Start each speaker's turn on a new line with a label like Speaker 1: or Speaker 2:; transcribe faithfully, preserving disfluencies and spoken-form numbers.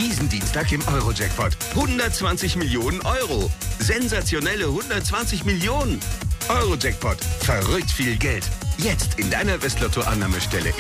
Speaker 1: Diesen Dienstag im Euro-Jackpot. hundertzwanzig Millionen Euro. Sensationelle hundertzwanzig Millionen. Euro-Jackpot. Verrückt viel Geld. Jetzt in deiner Westlotto-Annahmestelle